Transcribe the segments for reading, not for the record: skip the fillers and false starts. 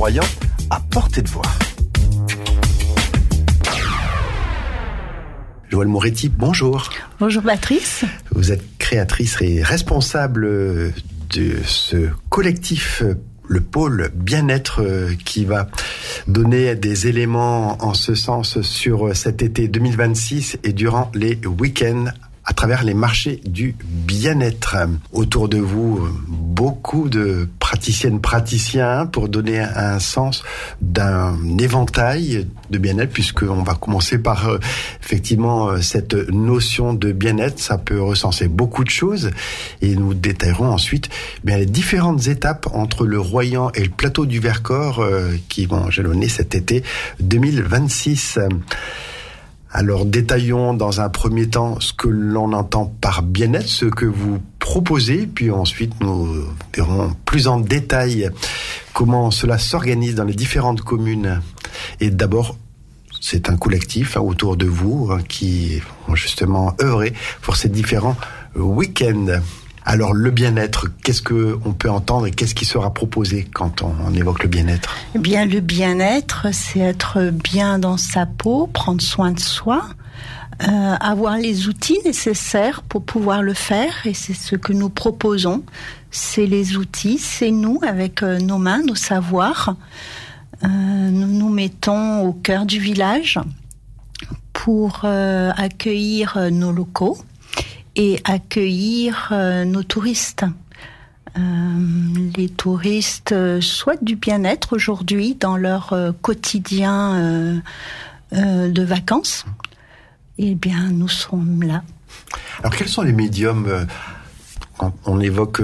Royan, à portée de voix. Joëlle Moretti, bonjour. Bonjour Patrice. Vous êtes créatrice et responsable de ce collectif, le pôle bien-être, qui va donner des éléments en ce sens sur cet été 2026 et durant les week-ends à travers les marchés du bien-être. Autour de vous, beaucoup de praticiennes, praticiens pour donner un sens d'un éventail de bien-être, puisqu'on va commencer par effectivement cette notion de bien-être. Ça peut recenser beaucoup de choses et nous détaillerons ensuite les différentes étapes entre le Royan et le plateau du Vercors qui vont jalonner cet été 2026. Alors, détaillons dans un premier temps ce que l'on entend par bien-être, ce que vous proposez, puis ensuite nous verrons plus en détail comment cela s'organise dans les différentes communes. Et d'abord, c'est un collectif autour de vous qui vont justement œuvrer pour ces différents week-ends. Alors, le bien-être, qu'est-ce qu'on peut entendre et qu'est-ce qui sera proposé quand on évoque le bien-être ? Eh bien, le bien-être, c'est être bien dans sa peau, prendre soin de soi, avoir les outils nécessaires pour pouvoir le faire. Et c'est ce que nous proposons. C'est les outils, c'est nous, avec nos mains, nos savoirs. Nous nous mettons au cœur du village pour accueillir nos locaux et accueillir nos touristes. Les touristes souhaitent du bien-être aujourd'hui dans leur quotidien de vacances. Eh bien, nous sommes là. Alors, quels sont les médiums quand on évoque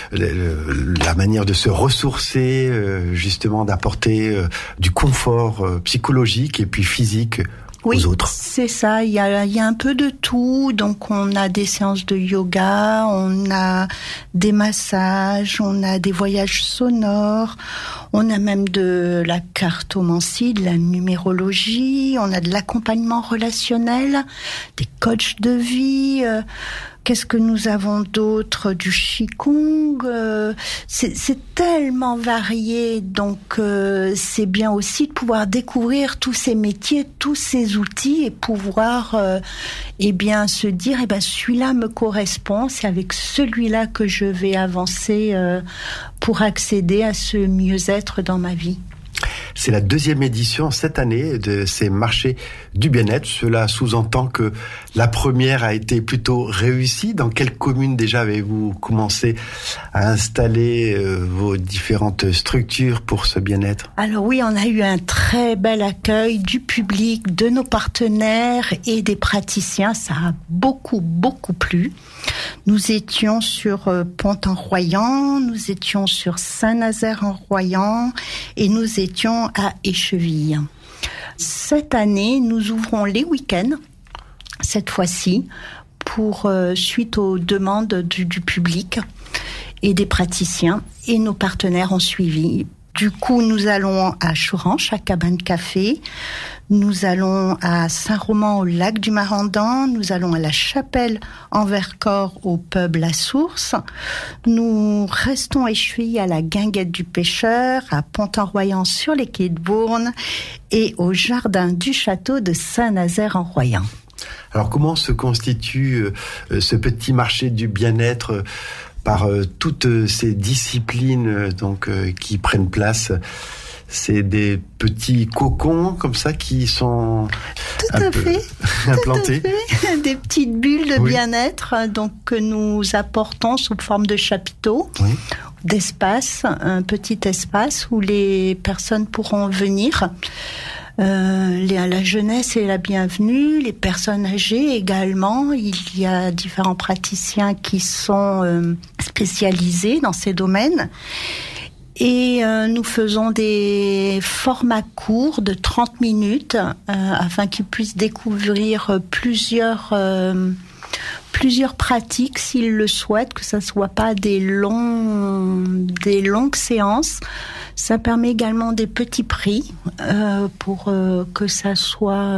la manière de se ressourcer, justement d'apporter du confort psychologique et puis physique aux autres. C'est ça, il y a un peu de tout. Donc on a des séances de yoga, on a des massages, on a des voyages sonores, on a même de la cartomancie, de la numérologie, on a de l'accompagnement relationnel, des coachs de vie. Qu'est-ce que nous avons d'autre ? Du qigong. C'est tellement varié, donc c'est bien aussi de pouvoir découvrir tous ces métiers, tous ces outils et pouvoir se dire celui-là me correspond, c'est avec celui-là que je vais avancer pour accéder à ce mieux-être dans ma vie. C'est la deuxième édition cette année de ces marchés du bien-être. Cela sous-entend que la première a été plutôt réussie. Dans quelle commune déjà avez-vous commencé à installer vos différentes structures pour ce bien-être ? Alors oui, on a eu un très bel accueil du public, de nos partenaires et des praticiens. Ça a beaucoup plu. Nous étions sur Pont-en-Royan, nous étions sur Saint-Nazaire-en-Royan et nous étions à Écheville. Cette année, nous ouvrons les week-ends, cette fois-ci, pour suite aux demandes du public et des praticiens, et nos partenaires ont suivi. Du coup, nous allons à Choranche, à Cabane Café. Nous allons à Saint-Roman, au lac du Marandan. Nous allons à la Chapelle en Vercors, au pub La Source. Nous restons à Écheville, à la Guinguette du Pêcheur, à Pont-en-Royan sur les quais de Bourne et au jardin du château de Saint-Nazaire-en-Royan. Alors, comment se constitue ce petit marché du bien-être par toutes ces disciplines qui prennent place? C'est des petits cocons comme ça qui sont implantés. Des petites bulles de bien-être que nous apportons sous forme de chapiteaux, d'espace, un petit espace où les personnes pourront venir. La jeunesse est la bienvenue, les personnes âgées également. Il y a différents praticiens qui sont spécialisés dans ces domaines. Et nous faisons des formats courts de 30 minutes afin qu'ils puissent découvrir plusieurs pratiques s'ils le souhaitent, que ça ne soit pas des longues séances. Ça permet également des petits prix pour que ça soit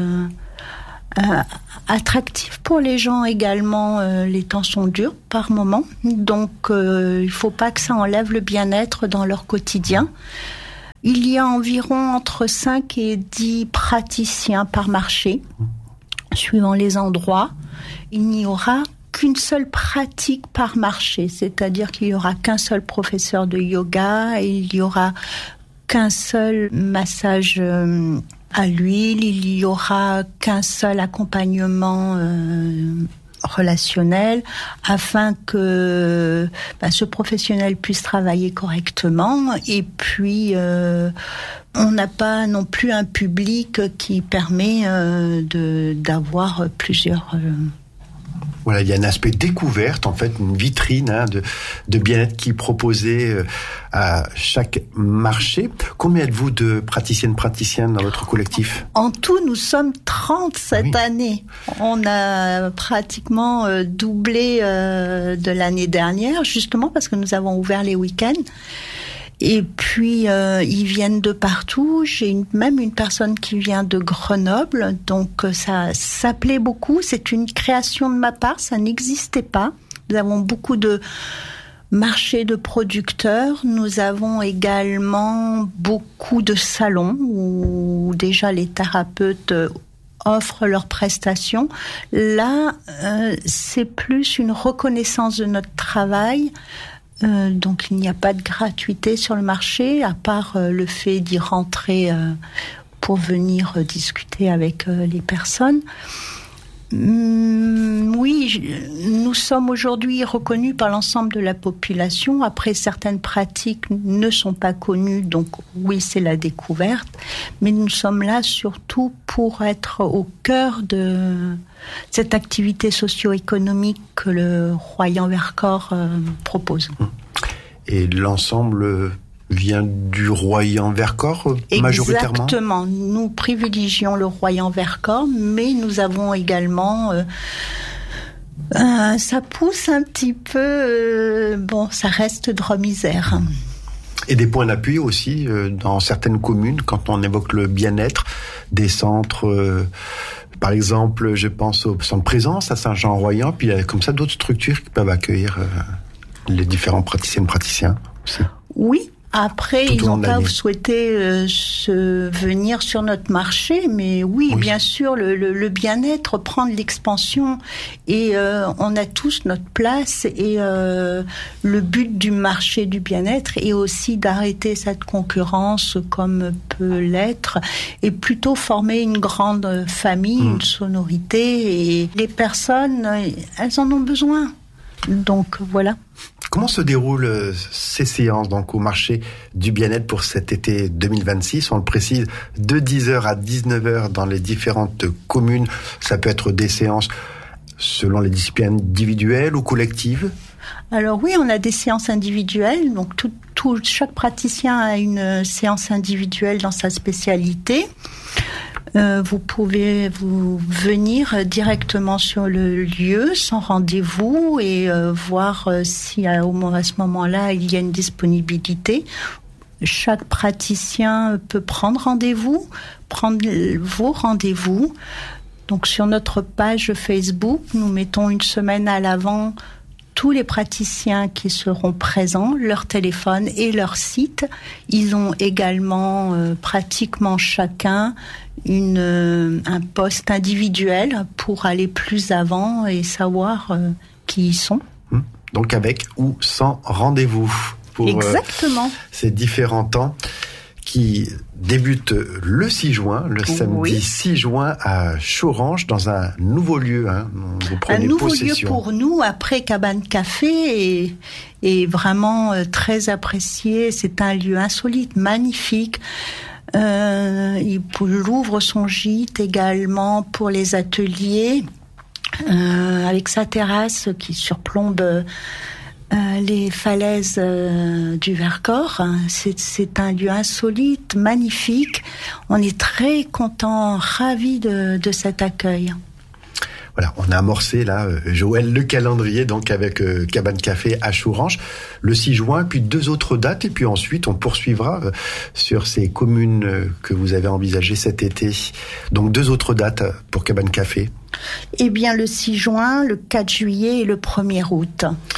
attractif pour les gens également. Les temps sont durs par moment, donc il ne faut pas que ça enlève le bien-être dans leur quotidien. Il y a environ entre 5 et 10 praticiens par marché, suivant les endroits. Il n'y aura qu'une seule pratique par marché, c'est-à-dire qu'il n'y aura qu'un seul professeur de yoga, et il n'y aura qu'un seul massage à l'huile, il n'y aura qu'un seul accompagnement relationnel, afin que ce professionnel puisse travailler correctement. Et puis on n'a pas non plus un public qui permet d'avoir plusieurs... Voilà, il y a un aspect découverte, en fait, une vitrine de bien-être qui est proposée à chaque marché. Combien êtes-vous de praticiennes dans votre collectif ? En tout, nous sommes 30 cette année. On a pratiquement doublé de l'année dernière, justement parce que nous avons ouvert les week-ends. Et puis, ils viennent de partout. J'ai même une personne qui vient de Grenoble. Donc, ça plaît beaucoup. C'est une création de ma part. Ça n'existait pas. Nous avons beaucoup de marchés de producteurs. Nous avons également beaucoup de salons où déjà les thérapeutes offrent leurs prestations. Là, c'est plus une reconnaissance de notre travail. Donc il n'y a pas de gratuité sur le marché, à part le fait d'y rentrer pour venir discuter avec les personnes. Oui, nous sommes aujourd'hui reconnus par l'ensemble de la population. Après, certaines pratiques ne sont pas connues, donc oui, c'est la découverte. Mais nous sommes là surtout pour être au cœur de cette activité socio-économique que le Royan-Vercors propose. Et l'ensemble vient du Royan-Vercors majoritairement ? Exactement. Nous privilégions le Royan-Vercors, mais nous avons également... ça pousse un petit peu... ça reste Drôme-Isère. Et des points d'appui aussi dans certaines communes, quand on évoque le bien-être, des centres... par exemple, je pense au centre Présence à Saint-Jean-Royan, puis il y a comme ça d'autres structures qui peuvent accueillir les différents praticiens aussi. Oui. Après, ils n'ont pas souhaité venir sur notre marché, mais oui, bien sûr, le bien-être prend de l'expansion et on a tous notre place. Et le but du marché du bien-être est aussi d'arrêter cette concurrence comme peut l'être et plutôt former une grande famille, une sonorité. Et les personnes, elles en ont besoin. Donc voilà. Comment se déroulent ces séances donc au marché du bien-être pour cet été 2026 ? On le précise, de 10h à 19h dans les différentes communes. Ça peut être des séances selon les disciplines individuelles ou collectives ? Alors oui, on a des séances individuelles. Donc chaque praticien a une séance individuelle dans sa spécialité. Vous pouvez venir directement sur le lieu sans rendez-vous et voir si à ce moment-là il y a une disponibilité. Chaque praticien peut prendre vos rendez-vous. Donc sur notre page Facebook, nous mettons une semaine à l'avant tous les praticiens qui seront présents, leur téléphone et leur site. Ils ont également pratiquement chacun un poste individuel pour aller plus avant et savoir qui ils sont. Donc avec ou sans rendez-vous pour exactement. Ces différents temps qui débutent le 6 juin, le samedi 6 juin à Chourange, dans un nouveau lieu. Vous prenez un nouveau possession. Lieu pour nous, après Cabane Café, est vraiment très apprécié. C'est un lieu insolite, magnifique. Il ouvre son gîte également pour les ateliers, avec sa terrasse qui surplombe les falaises du Vercors. C'est un lieu insolite, magnifique. On est très contents, ravis de cet accueil. Voilà, on a amorcé là, Joël, le calendrier donc avec Cabane Café à Chourange le 6 juin, puis 2 autres dates, et puis ensuite on poursuivra sur ces communes que vous avez envisagées cet été. Donc 2 autres dates pour Cabane Café. Eh bien le 6 juin, le 4 juillet et le 1er août.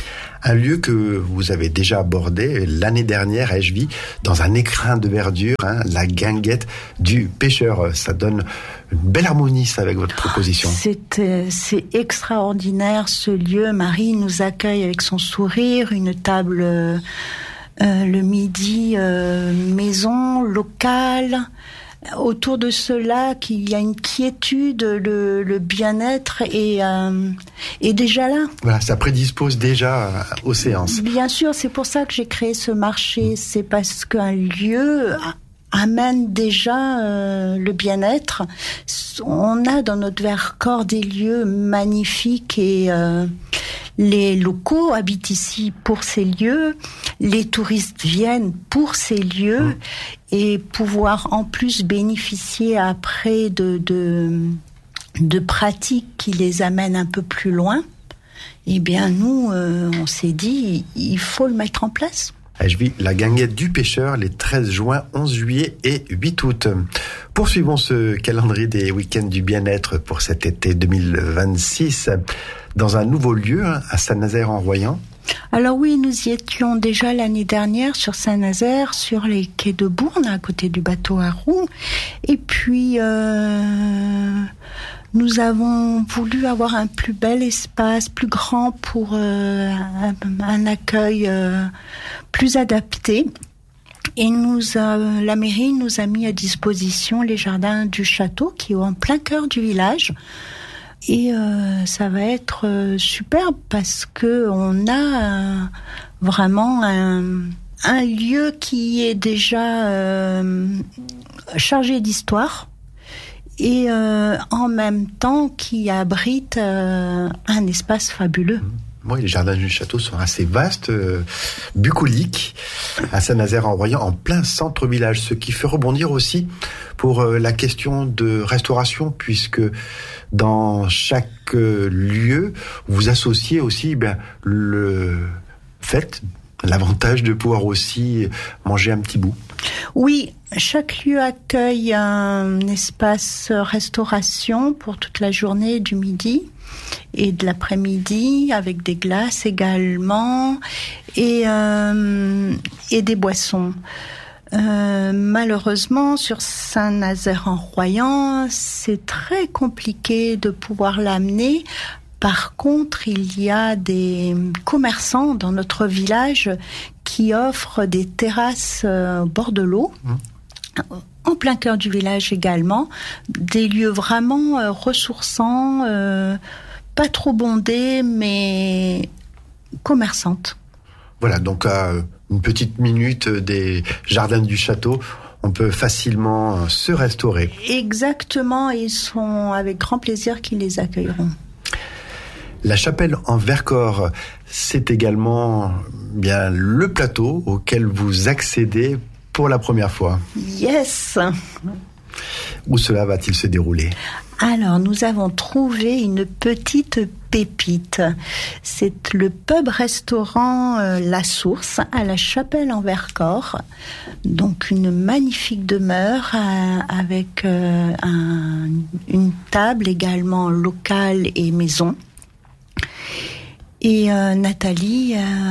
Un lieu que vous avez déjà abordé l'année dernière à Echeville, dans un écrin de verdure, la guinguette du pêcheur. Ça donne une belle harmonie, ça, avec votre proposition. C'est extraordinaire, ce lieu. Marie nous accueille avec son sourire, une table le midi, maison, locale. Autour de cela, qu'il y a une quiétude, le bien-être est déjà là. Voilà, ça prédispose déjà aux séances. Bien sûr, c'est pour ça que j'ai créé ce marché. C'est parce qu'un lieu amène déjà le bien-être. On a dans notre Vercors des lieux magnifiques et les locaux habitent ici pour ces lieux, les touristes viennent pour ces lieux et pouvoir en plus bénéficier après de pratiques qui les amènent un peu plus loin. Eh bien nous, on s'est dit, il faut le mettre en place. Je vis la guinguette du pêcheur les 13 juin, 11 juillet et 8 août. Poursuivons ce calendrier des week-ends du bien-être pour cet été 2026 dans un nouveau lieu à Saint-Nazaire-en-Royan. Alors oui, nous y étions déjà l'année dernière sur Saint-Nazaire, sur les quais de Bourne, à côté du bateau à roues. Et puis, nous avons voulu avoir un plus bel espace, plus grand pour un accueil plus adapté. Et la mairie nous a mis à disposition les jardins du château, qui est en plein cœur du village. Et ça va être superbe parce que on a vraiment un lieu qui est déjà chargé d'histoire et en même temps qui abrite un espace fabuleux. Oui, les jardins du château sont assez vastes, bucoliques, à Saint-Nazaire-en-Royan, en plein centre-village, ce qui fait rebondir aussi pour la question de restauration, puisque dans chaque lieu, vous associez aussi le fait, l'avantage de pouvoir aussi manger un petit bout. Oui, chaque lieu accueille un espace restauration pour toute la journée du midi et de l'après-midi, avec des glaces également et des boissons. Malheureusement, sur Saint-Nazaire-en-Royan, c'est très compliqué de pouvoir l'amener. Par contre, il y a des commerçants dans notre village qui offrent des terrasses au bord de l'eau, en plein cœur du village également, des lieux vraiment ressourçants, pas trop bondés, mais commerçantes. Voilà, donc à une petite minute des jardins du château, on peut facilement se restaurer. Exactement, ils sont avec grand plaisir qu'ils les accueilleront. La chapelle en Vercors, c'est également bien le plateau auquel vous accédez pour la première fois. Yes. Où cela va-t-il se dérouler ? Alors, nous avons trouvé une petite pépite. C'est le pub-restaurant La Source à la chapelle en Vercors. Donc, une magnifique demeure avec une table également locale et maison. Et Nathalie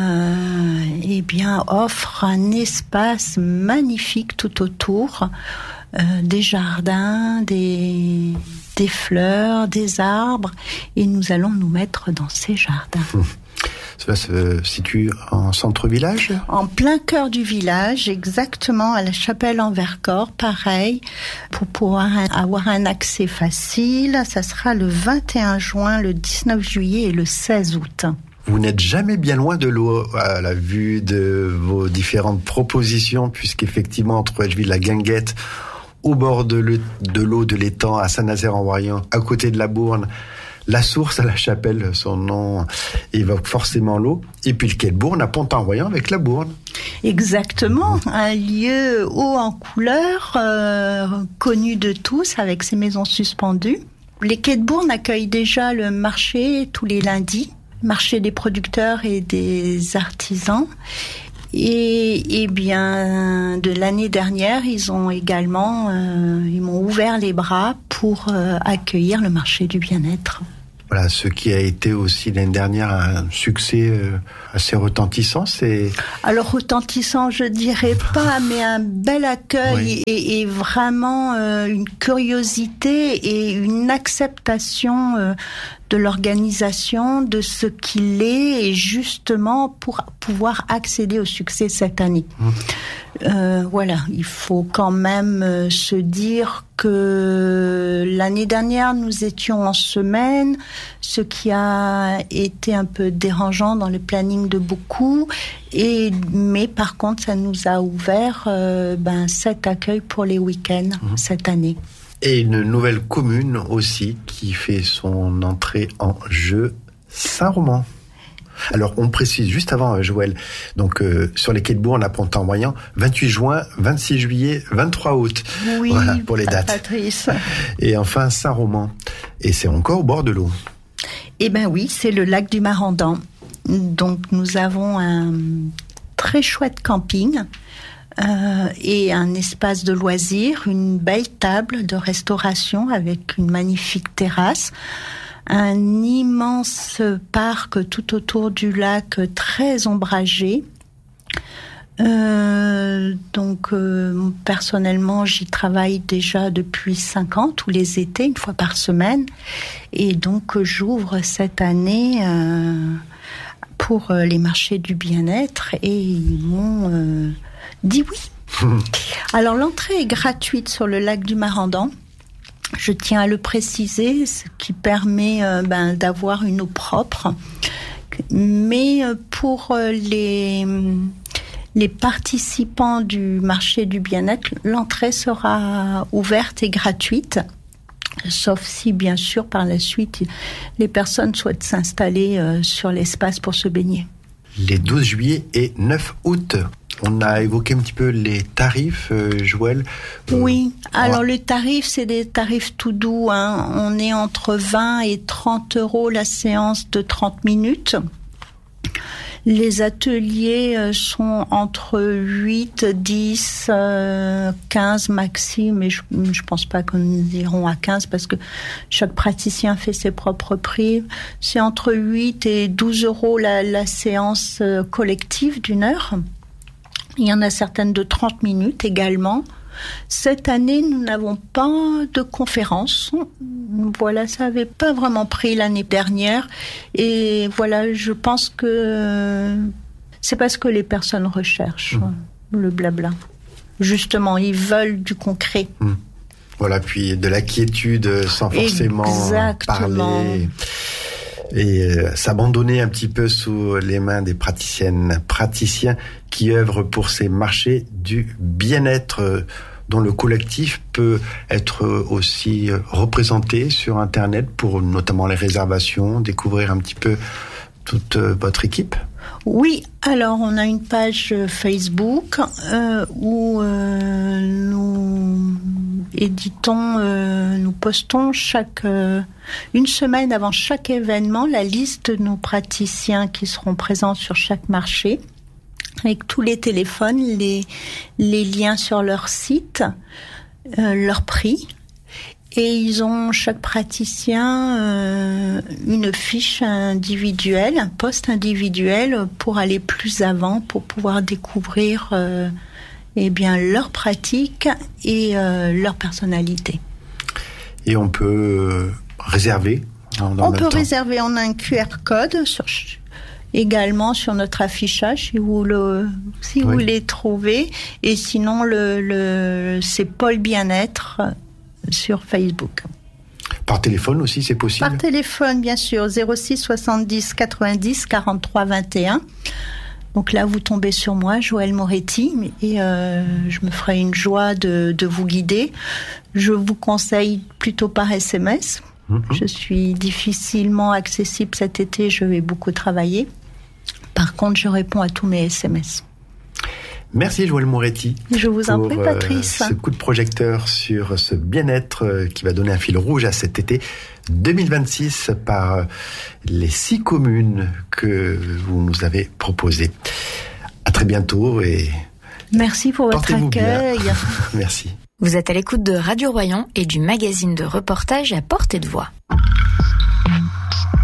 offre un espace magnifique tout autour, des jardins, des fleurs, des arbres, et nous allons nous mettre dans ces jardins. Cela se situe en centre-village ? En plein cœur du village, exactement, à la chapelle en Vercors, pareil, pour pouvoir avoir un accès facile. Ça sera le 21 juin, le 19 juillet et le 16 août. Vous n'êtes jamais bien loin de l'eau à la vue de vos différentes propositions, puisqu'effectivement, entre Echeville, la Guinguette, au bord de l'eau de l'étang, à Saint-Nazaire-en-Royan, à côté de la Bourne, La Source à la chapelle, son nom évoque forcément l'eau. Et puis le quai de Bourne à Pont-en-Royan avec la Bourne. Exactement, un lieu haut en couleur, connu de tous avec ses maisons suspendues. Les quais de Bourne accueillent déjà le marché tous les lundis, marché des producteurs et des artisans. Et bien, de l'année dernière, ils m'ont ouvert les bras pour accueillir le marché du bien-être. voilà, ce qui a été aussi l'année dernière un succès assez retentissant, c'est... Alors retentissant, je dirais pas, mais un bel accueil et vraiment une curiosité et une acceptation de l'organisation, de ce qu'il est, et justement pour pouvoir accéder au succès cette année. Voilà, il faut quand même se dire que l'année dernière, nous étions en semaine, ce qui a été un peu dérangeant dans le planning de beaucoup, mais par contre, ça nous a ouvert 7 accueils pour les week-ends cette année. Et une nouvelle commune aussi qui fait son entrée en jeu, Saint-Romain. Alors, on précise juste avant, Joël, donc sur les quais de Bourg, à Pont-en-Royant, 28 juin, 26 juillet, 23 août. Oui, voilà pour les dates. Patrice. Et enfin, Saint-Romain. Et c'est encore au bord de l'eau. Eh bien oui, c'est le lac du Marandan. Donc, nous avons un très chouette camping et un espace de loisirs, une belle table de restauration avec une magnifique terrasse. Un immense parc tout autour du lac, très ombragé. Personnellement, j'y travaille déjà depuis 5 ans, tous les étés, une fois par semaine. Et donc, j'ouvre cette année pour les marchés du bien-être et ils m'ont dit oui. Alors, l'entrée est gratuite sur le lac du Marandan. Je tiens à le préciser, ce qui permet d'avoir une eau propre. Mais pour les participants du marché du bien-être, l'entrée sera ouverte et gratuite. Sauf si, bien sûr, par la suite, les personnes souhaitent s'installer sur l'espace pour se baigner. Les 12 juillet et 9 août. On a évoqué un petit peu les tarifs, Joël. Oui, alors les tarifs, c'est des tarifs tout doux. On est entre 20 et 30 euros la séance de 30 minutes. Les ateliers sont entre 8, 10, 15 maxi, mais je pense pas que nous irons à 15 parce que chaque praticien fait ses propres prix. C'est entre 8 et 12 euros la séance collective d'1 heure. Il y en a certaines de 30 minutes également. Cette année, nous n'avons pas de conférence. Voilà, ça n'avait pas vraiment pris l'année dernière. Et voilà, je pense que c'est parce que les personnes recherchent le blabla. Justement, ils veulent du concret. Voilà, puis de la quiétude sans forcément parler. Et s'abandonner un petit peu sous les mains des praticiennes, praticiens qui œuvrent pour ces marchés du bien-être dont le collectif peut être aussi représenté sur Internet pour notamment les réservations, découvrir un petit peu toute votre équipe. Oui, alors on a une page Facebook où nous éditons, nous postons une semaine avant chaque événement la liste de nos praticiens qui seront présents sur chaque marché, avec tous les téléphones, les liens sur leur site, leur prix. Et ils ont, chaque praticien, une fiche individuelle, un poste individuel pour aller plus avant, pour pouvoir découvrir leur pratique et leur personnalité. Et on peut réserver on peut réserver, on a un QR code également sur notre affichage si vous voulez trouver. Et sinon, c'est Pôle Bien-être sur Facebook. Par téléphone aussi, c'est possible ? Par téléphone, bien sûr, 06 70 90 43 21. Donc là, vous tombez sur moi, Joël Moretti, et je me ferai une joie de vous guider. Je vous conseille plutôt par SMS. Je suis difficilement accessible cet été, je vais beaucoup travailler. Par contre, je réponds à tous mes SMS. Merci Joël Moretti. Je vous en prie, Patrice. Ce coup de projecteur sur ce bien-être qui va donner un fil rouge à cet été 2026 par les 6 communes que vous nous avez proposées. À très bientôt et merci pour votre accueil. Merci. Vous êtes à l'écoute de Radio Royan et du magazine de reportage à portée de voix.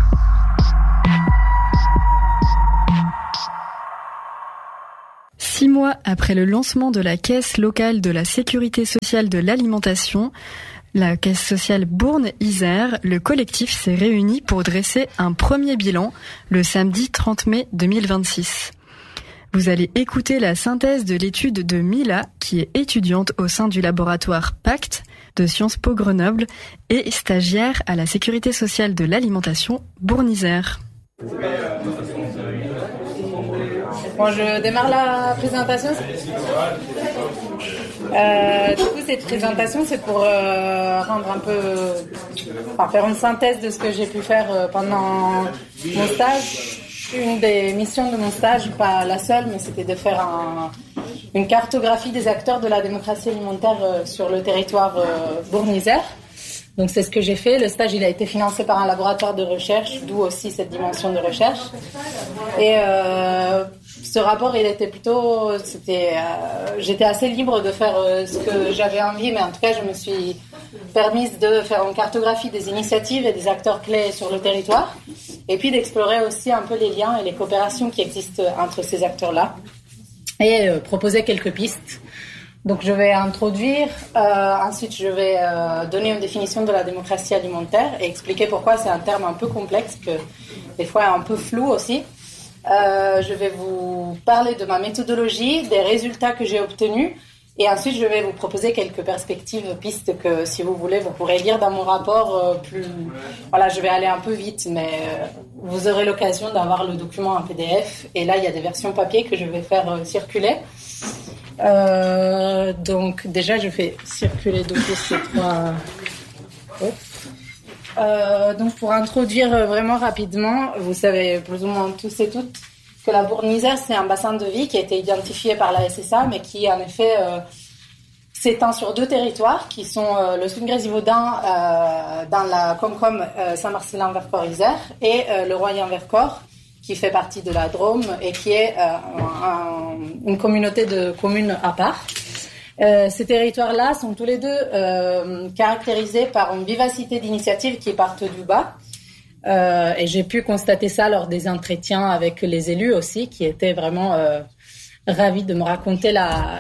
mois après le lancement de la Caisse locale de la sécurité sociale de l'alimentation, la Caisse sociale Bourne-Isère, le collectif s'est réuni pour dresser un premier bilan le samedi 30 mai 2026. Vous allez écouter la synthèse de l'étude de Mila, qui est étudiante au sein du laboratoire PACT de Sciences Po Grenoble et stagiaire à la sécurité sociale de l'alimentation Bourne-Isère. Bon, je démarre la présentation. Du coup, cette présentation, c'est pour rendre un peu, faire une synthèse de ce que j'ai pu faire pendant mon stage. Une des missions de mon stage, pas la seule, mais c'était de faire une cartographie des acteurs de la démocratie alimentaire sur le territoire Bourne-Isère. Donc c'est ce que j'ai fait. Le stage, il a été financé par un laboratoire de recherche, d'où aussi cette dimension de recherche. Et ce rapport, il était plutôt, j'étais assez libre de faire ce que j'avais envie, mais en tout cas, je me suis permise de faire une cartographie des initiatives et des acteurs clés sur le territoire, et puis d'explorer aussi un peu les liens et les coopérations qui existent entre ces acteurs-là, et proposer quelques pistes. Donc je vais introduire, ensuite je vais donner une définition de la démocratie alimentaire et expliquer pourquoi c'est un terme un peu complexe, que des fois un peu flou aussi. Je vais vous parler de ma méthodologie, des résultats que j'ai obtenus, et ensuite je vais vous proposer quelques perspectives, pistes que si vous voulez vous pourrez lire dans mon rapport. Je vais aller un peu vite, mais vous aurez l'occasion d'avoir le document en PDF, et là il y a des versions papier que je vais faire circuler. Donc déjà je fais circuler ces trois. Donc pour introduire vraiment rapidement, vous savez plus ou moins tous et toutes que la Bourne-Isère, c'est un bassin de vie qui a été identifié par la SSA, mais qui en effet s'étend sur deux territoires qui sont le Sud-Grésivaudan dans la Comcom Saint-Marcellin-Vercors-Isère et le Royan-Vercors, qui fait partie de la Drôme et qui est une communauté de communes à part. Ces territoires-là sont tous les deux caractérisés par une vivacité d'initiatives qui partent du bas. Et j'ai pu constater ça lors des entretiens avec les élus aussi, qui étaient vraiment ravis de me raconter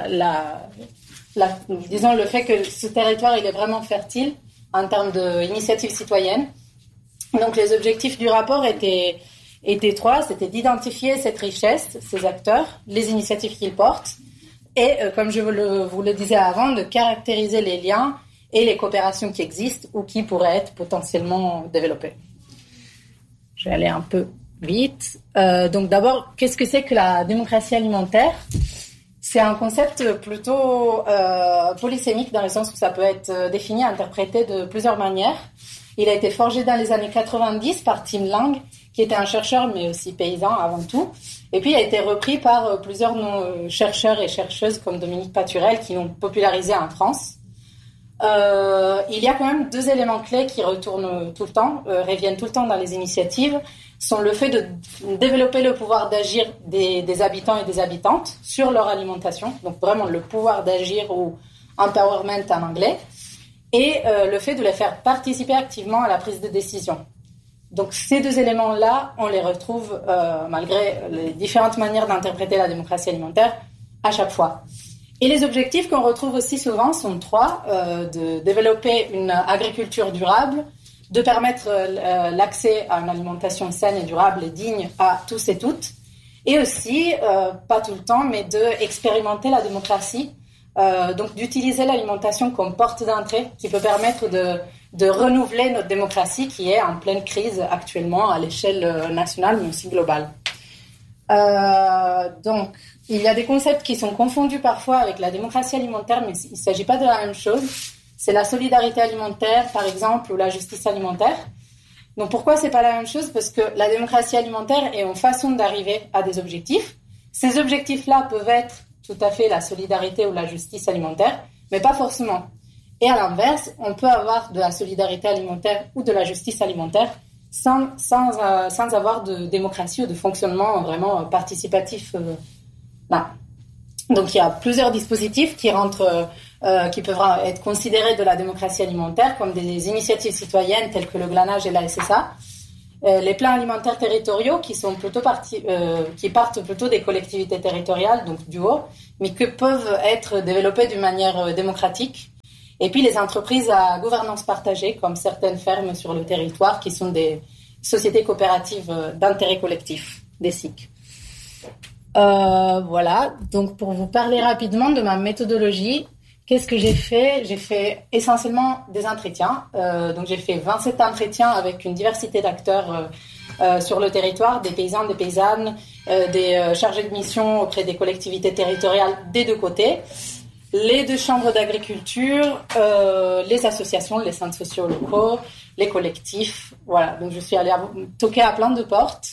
disons le fait que ce territoire il est vraiment fertile en termes d'initiatives citoyennes. Donc les objectifs du rapport étaient trois, c'était d'identifier cette richesse, ces acteurs, les initiatives qu'ils portent, et comme je vous le disais avant, de caractériser les liens et les coopérations qui existent ou qui pourraient être potentiellement développées. Je vais aller un peu vite. Donc d'abord, qu'est-ce que c'est que la démocratie alimentaire ? C'est un concept plutôt polysémique, dans le sens où ça peut être défini, interprété de plusieurs manières. Il a été forgé dans les années 90 par Tim Lang, qui était un chercheur mais aussi paysan avant tout. Et puis il a été repris par plusieurs chercheurs et chercheuses comme Dominique Paturel qui l'ont popularisé en France. Il y a quand même deux éléments clés qui retournent tout le temps, reviennent tout le temps dans les initiatives, sont le fait de développer le pouvoir d'agir des habitants et des habitantes sur leur alimentation, donc vraiment le pouvoir d'agir ou empowerment en anglais, et le fait de les faire participer activement à la prise de décision. Donc ces deux éléments-là, on les retrouve malgré les différentes manières d'interpréter la démocratie alimentaire à chaque fois. Et les objectifs qu'on retrouve aussi souvent sont trois, de développer une agriculture durable, de permettre l'accès à une alimentation saine et durable et digne à tous et toutes, et aussi, pas tout le temps, mais d'expérimenter la démocratie, donc d'utiliser l'alimentation comme porte d'entrée qui peut permettre de renouveler notre démocratie qui est en pleine crise actuellement à l'échelle nationale mais aussi globale. Donc, il y a des concepts qui sont confondus parfois avec la démocratie alimentaire, mais il ne s'agit pas de la même chose. C'est la solidarité alimentaire, par exemple, ou la justice alimentaire. Donc, pourquoi ce n'est pas la même chose ? Parce que la démocratie alimentaire est une façon d'arriver à des objectifs. Ces objectifs-là peuvent être tout à fait la solidarité ou la justice alimentaire, mais pas forcément. Et à l'inverse, on peut avoir de la solidarité alimentaire ou de la justice alimentaire sans avoir de démocratie ou de fonctionnement vraiment participatif. Là. Donc il y a plusieurs dispositifs qui peuvent être considérés de la démocratie alimentaire comme des initiatives citoyennes telles que le glanage et la SSA. Les plans alimentaires territoriaux qui partent plutôt des collectivités territoriales, donc du haut, mais que peuvent être développés d'une manière démocratique. Et puis les entreprises à gouvernance partagée, comme certaines fermes sur le territoire, qui sont des sociétés coopératives d'intérêt collectif, des SIC. Voilà, donc pour vous parler rapidement de ma méthodologie, qu'est-ce que j'ai fait ? J'ai fait essentiellement des entretiens. Donc j'ai fait 27 entretiens avec une diversité d'acteurs sur le territoire, des paysans, des paysannes, des chargés de mission auprès des collectivités territoriales des deux côtés, les deux chambres d'agriculture, les associations, les centres sociaux locaux, les collectifs. Voilà, donc je suis allée toquer à plein de portes.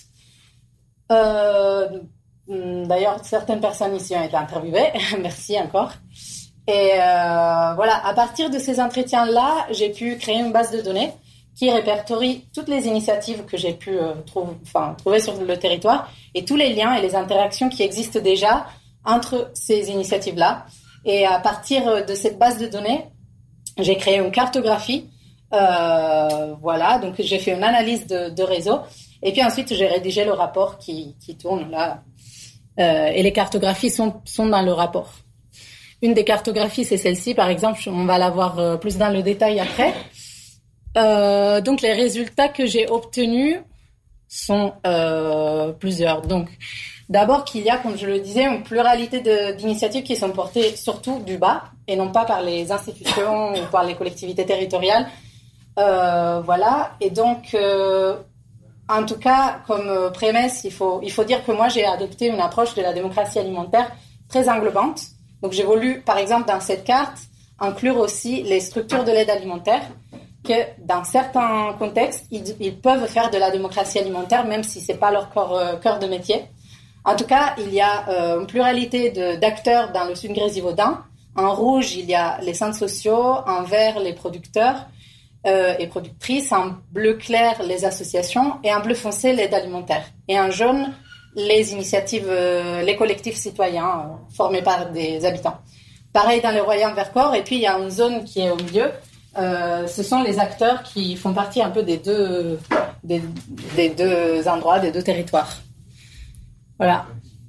D'ailleurs, certaines personnes ici ont été interviewées. Merci encore. Et voilà, à partir de ces entretiens-là, j'ai pu créer une base de données qui répertorie toutes les initiatives que j'ai pu trouver sur le territoire et tous les liens et les interactions qui existent déjà entre ces initiatives-là. Et à partir de cette base de données, j'ai créé une cartographie. Voilà, donc j'ai fait une analyse de réseau. Et puis ensuite, j'ai rédigé le rapport qui tourne là. Et les cartographies sont dans le rapport. Une des cartographies, c'est celle-ci, par exemple. On va la voir plus dans le détail après. Donc, les résultats que j'ai obtenus sont plusieurs. Donc, d'abord qu'il y a, comme je le disais, une pluralité d'initiatives qui sont portées surtout du bas et non pas par les institutions ou par les collectivités territoriales. Voilà. Et donc, en tout cas, comme prémisse, il faut dire que moi, j'ai adopté une approche de la démocratie alimentaire très englobante. Donc, j'ai voulu, par exemple, dans cette carte, inclure aussi les structures de l'aide alimentaire, que dans certains contextes, ils peuvent faire de la démocratie alimentaire, même si c'est pas leur cœur de métier. En tout cas, il y a une pluralité d'acteurs dans le Sud Grésivaudan. En rouge, il y a les centres sociaux, en vert, les producteurs et productrices, en bleu clair, les associations, et en bleu foncé, l'aide alimentaire. Et en jaune, les initiatives, les collectifs citoyens formés par des habitants. Pareil dans le Royan-Vercors, et puis il y a une zone qui est au milieu. Ce sont les acteurs qui font partie un peu des deux endroits, des deux territoires. Voilà.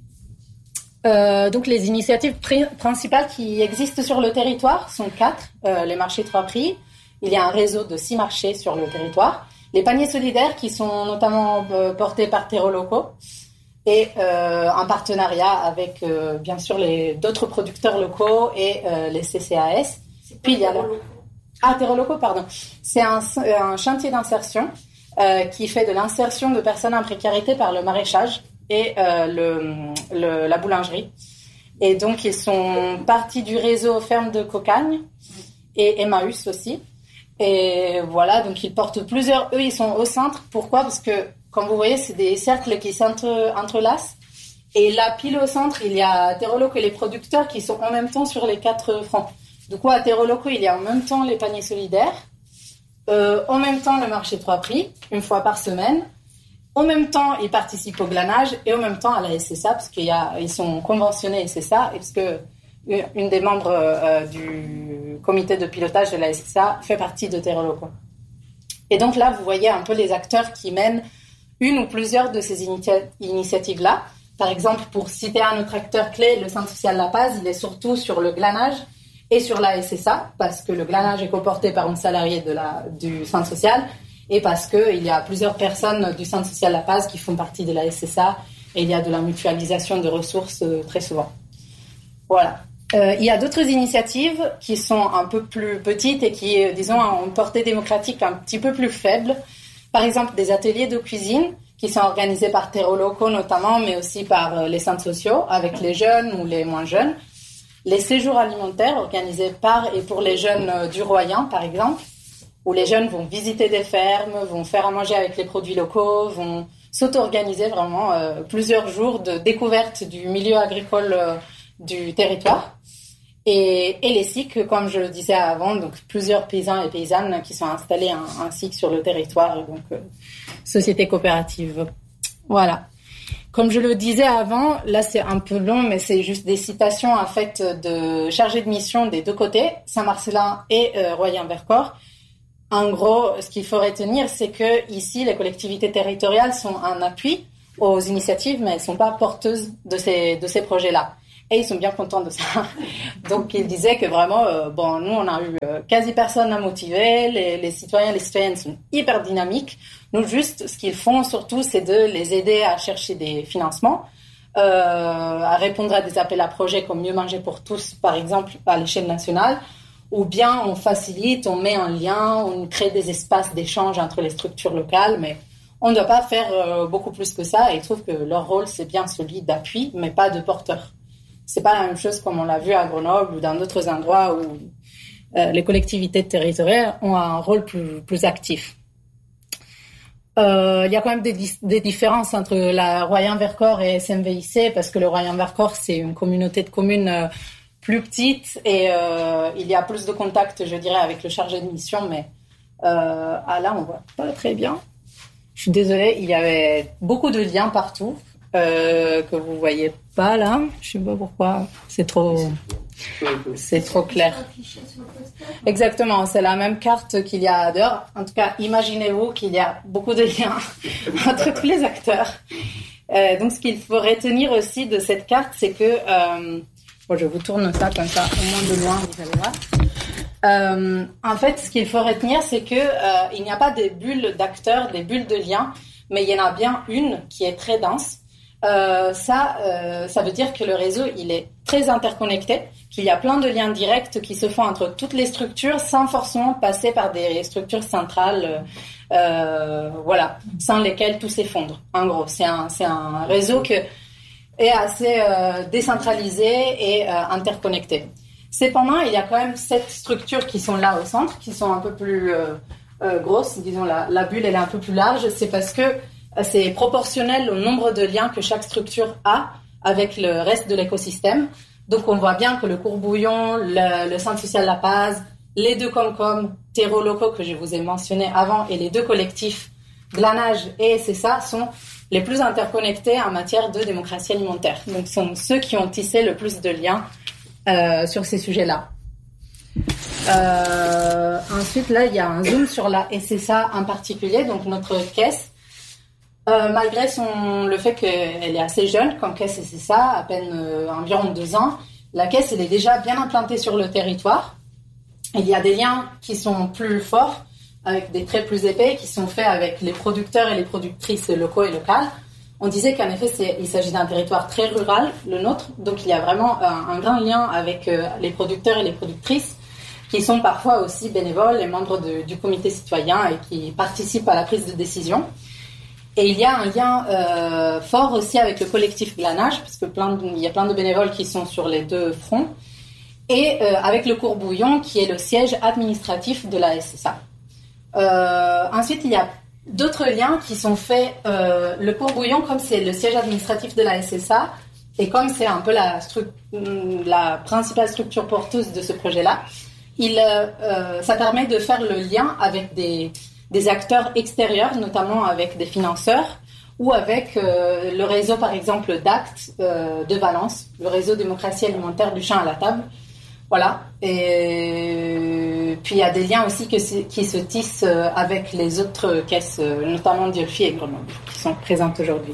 Donc les initiatives principales qui existent sur le territoire sont 4. Les marchés 3 prix. Il y a un réseau de 6 marchés sur le territoire. Les paniers solidaires qui sont notamment portés par Terreaux locaux et en partenariat avec bien sûr d'autres producteurs locaux et les CCAS. Puis il y a Terreaux locaux, pardon. C'est un chantier d'insertion qui fait de l'insertion de personnes en précarité par le maraîchage et la boulangerie. Et donc, ils sont partis du réseau Ferme de Cocagne et Emmaüs aussi. Et voilà, donc ils portent plusieurs... Eux, ils sont au centre. Pourquoi ? Parce que, comme vous voyez, c'est des cercles qui s'entrelacent. Et là, pile au centre, il y a Terreaux locaux et les producteurs qui sont en même temps sur les 4 fronts. Du coup, à Terreaux locaux, il y a en même temps les paniers solidaires, en même temps le marché 3 prix, une fois par semaine. En même temps, ils participent au glanage et en même temps à la SSA, parce qu'ils sont conventionnés SSA, et parce que une des membres du comité de pilotage de la SSA fait partie de Terreaux locaux. Et donc là, vous voyez un peu les acteurs qui mènent une ou plusieurs de ces initiatives-là. Par exemple, pour citer un autre acteur clé, le Centre social La Paz, il est surtout sur le glanage et sur la SSA, parce que le glanage est coporté par une salariée du centre social, et parce qu'il y a plusieurs personnes du Centre social La Paz qui font partie de la SSA, et il y a de la mutualisation de ressources très souvent. Voilà. Il y a d'autres initiatives qui sont un peu plus petites et qui, disons, ont une portée démocratique un petit peu plus faible. Par exemple, des ateliers de cuisine qui sont organisés par Terreaux locaux notamment, mais aussi par les centres sociaux, avec les jeunes ou les moins jeunes. Les séjours alimentaires organisés par et pour les jeunes du Royan, par exemple, où les jeunes vont visiter des fermes, vont faire à manger avec les produits locaux, vont s'auto-organiser vraiment plusieurs jours de découverte du milieu agricole du territoire. Et les SIC, comme je le disais avant, donc plusieurs paysans et paysannes qui sont installés un SIC sur le territoire, donc société coopérative. Voilà. Comme je le disais avant, là c'est un peu long, mais c'est juste des citations en fait de chargés de mission des deux côtés, Saint-Marcellin et Royan-Vercors, En gros, ce qu'il faut retenir, c'est que ici, les collectivités territoriales sont un appui aux initiatives, mais elles sont pas porteuses de ces projets-là. Et ils sont bien contents de ça. Donc, ils disaient que vraiment, nous, on a eu quasi personne à motiver. Les citoyens et les citoyennes sont hyper dynamiques. Nous, juste, ce qu'ils font surtout, c'est de les aider à chercher des financements, à répondre à des appels à projets comme Mieux manger pour tous, par exemple, à l'échelle nationale. Ou bien on facilite, on met un lien, on crée des espaces d'échange entre les structures locales, mais on ne doit pas faire beaucoup plus que ça. Et ils trouvent que leur rôle, c'est bien celui d'appui, mais pas de porteur. C'est pas la même chose comme on l'a vu à Grenoble ou dans d'autres endroits où les collectivités territoriales ont un rôle plus actif. Il y a quand même des différences entre la Royan-Vercors et SMVIC, parce que le Royan-Vercors, c'est une communauté de communes plus petite et il y a plus de contacts, je dirais, avec le chargé de mission, mais là, on voit pas très bien. Je suis désolée, il y avait beaucoup de liens partout que vous voyez pas là. Je sais pas pourquoi, c'est trop clair. Exactement, c'est la même carte qu'il y a dehors. En tout cas, imaginez-vous qu'il y a beaucoup de liens entre tous les acteurs. Donc, ce qu'il faut retenir aussi de cette carte, c'est que je vous tourne ça comme ça, au moins de loin, vous allez voir. En fait, ce qu'il faut retenir, c'est que il n'y a pas des bulles d'acteurs, des bulles de liens, mais il y en a bien une qui est très dense. Ça veut dire que le réseau, il est très interconnecté, qu'il y a plein de liens directs qui se font entre toutes les structures sans forcément passer par des structures centrales, sans lesquelles tout s'effondre. En gros, c'est un réseau qui est assez décentralisé et interconnecté. Cependant, il y a quand même 7 structures qui sont là au centre, qui sont un peu plus grosses. Disons, la bulle, elle est un peu plus large. C'est parce que c'est proportionnel au nombre de liens que chaque structure a avec le reste de l'écosystème. Donc, on voit bien que le Courbouillon, le Centre social La Paz, les 2 Comcom, terreaux locaux que je vous ai mentionnés avant, et les 2 collectifs, Glanage et SSA, sont les plus interconnectés en matière de démocratie alimentaire. Donc, ce sont ceux qui ont tissé le plus de liens sur ces sujets-là. Ensuite, là, il y a un zoom sur la SSA en particulier, donc notre caisse. Malgré le fait qu'elle est assez jeune comme caisse SSA, à peine environ 2 ans, la caisse elle est déjà bien implantée sur le territoire. Il y a des liens qui sont plus forts, avec des traits plus épais, qui sont faits avec les producteurs et les productrices locaux et locales. On disait qu'en effet, il s'agit d'un territoire très rural, le nôtre, donc il y a vraiment un grand lien avec les producteurs et les productrices, qui sont parfois aussi bénévoles et membres du comité citoyen et qui participent à la prise de décision. Et il y a un lien fort aussi avec le collectif Glanage, parce que il y a plein de bénévoles qui sont sur les 2 fronts, et avec le Courbouillon, qui est le siège administratif de la SSA. Ensuite, il y a d'autres liens qui sont faits. Le Courbouillon, comme c'est le siège administratif de la SSA, et comme c'est un peu la principale structure porteuse de ce projet-là, ça permet de faire le lien avec des acteurs extérieurs, notamment avec des financeurs, ou avec le réseau, par exemple, d'Actes de Valence, le réseau démocratie alimentaire du champ à la table. Voilà. Et puis, il y a des liens aussi qui se tissent avec les autres caisses, notamment Diolfi et Grenoble, qui sont présentes aujourd'hui.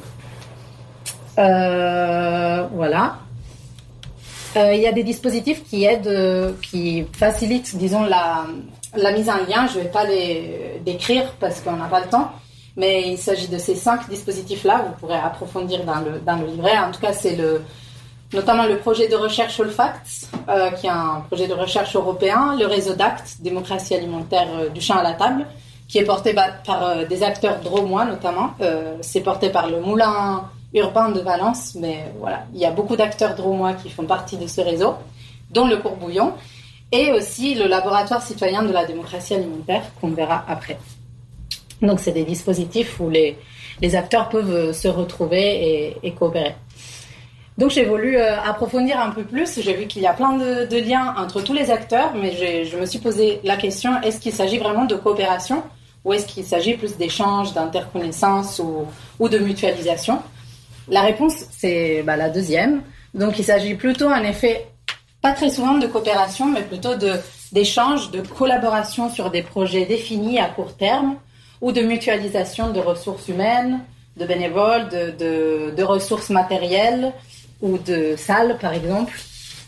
Voilà. Il y a des dispositifs qui aident, qui facilitent, disons, la mise en lien. Je ne vais pas les décrire parce qu'on n'a pas le temps, mais il s'agit de ces 5 dispositifs-là. Vous pourrez approfondir dans le livret. En tout cas, c'est notamment le projet de recherche Olfact, qui est un projet de recherche européen, le réseau d'Actes, démocratie alimentaire du champ à la table, qui est porté par des acteurs drômois notamment. C'est porté par le Moulin urbain de Valence, mais voilà, il y a beaucoup d'acteurs drômois qui font partie de ce réseau, dont le Courbouillon, et aussi le laboratoire citoyen de la démocratie alimentaire, qu'on verra après. Donc, c'est des dispositifs où les acteurs peuvent se retrouver et coopérer. Donc, j'ai voulu approfondir un peu plus. J'ai vu qu'il y a plein de liens entre tous les acteurs, mais je me suis posé la question, est-ce qu'il s'agit vraiment de coopération ou est-ce qu'il s'agit plus d'échanges, d'interconnaissance ou de mutualisation ? La réponse, c'est la deuxième. Donc, il s'agit plutôt, en effet, pas très souvent de coopération, mais plutôt d'échange, de collaboration sur des projets définis à court terme ou de mutualisation de ressources humaines, de bénévoles, de ressources matérielles ou de salles, par exemple.